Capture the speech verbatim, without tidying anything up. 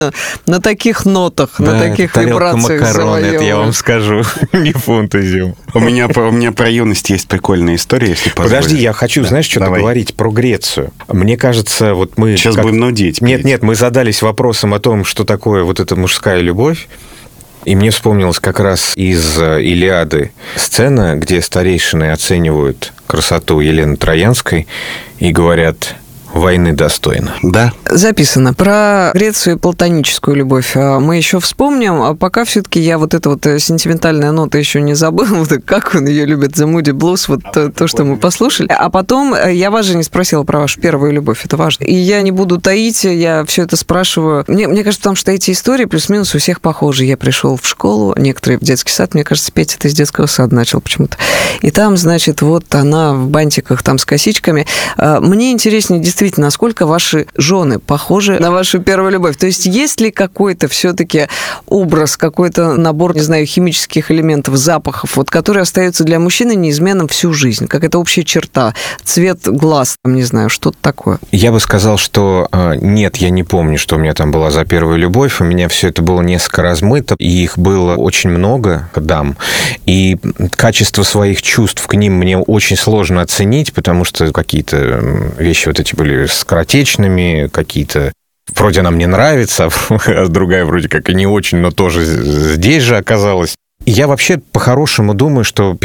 на таких нотах, да, на таких тарелка вибрациях макарон, это я вам завоевываешь. скажу, не фунт изюм. У меня, у меня про юность есть прикольная история, если позволишь. Подожди, я хочу, Да, знаешь, что-то давай. говорить про Грецию. Мне кажется, вот мы... Сейчас как- будем нудеть. Нет, нет, мы задались вопросом о том, что такое вот эта мужская любовь. И мне вспомнилось как раз из «Илиады» сцена, где старейшины оценивают красоту Елены Троянской и говорят: «Войны достойно». Да. Записано. Про Грецию и платоническую любовь мы еще вспомним, а пока все-таки я вот эта вот сентиментальная нота еще не забыла, вот как он ее любит, The Moody Blues, вот то, то, что мы послушали. А потом я вас же не спросила про вашу первую любовь, это важно. И я не буду таить, я все это спрашиваю. Мне, мне кажется, потому что эти истории плюс-минус у всех похожи. Я пришел в школу, некоторые в детский сад, мне кажется, Петя это из детского сада начал почему-то. И там, значит, вот она в бантиках там с косичками. Мне интереснее действительно, Действительно, насколько ваши жены похожи на вашу первую любовь? То есть есть ли какой-то все-таки образ, какой-то набор, не знаю, химических элементов, запахов, вот, который остается для мужчины неизменным всю жизнь? Какая-то общая черта, цвет глаз, там, не знаю, что-то такое? Я бы сказал, что э, нет, я не помню, что у меня там была за первую любовь. У меня все это было несколько размыто, и их было очень много, дам. И качество своих чувств к ним мне очень сложно оценить, потому что какие-то вещи вот эти были скоротечными, какие-то вроде она мне нравится, а другая вроде как и не очень, но тоже здесь же оказалась. И я вообще по-хорошему думаю, что